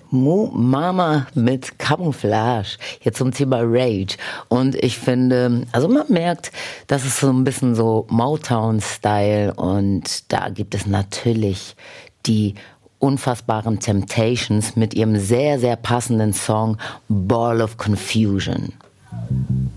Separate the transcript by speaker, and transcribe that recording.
Speaker 1: Mu Mama mit Camouflage, hier zum Thema Rage. Und ich finde, also man merkt, das ist so ein bisschen so Motown-Style und da gibt es natürlich die unfassbaren Temptations mit ihrem sehr, sehr passenden Song Ball of Confusion.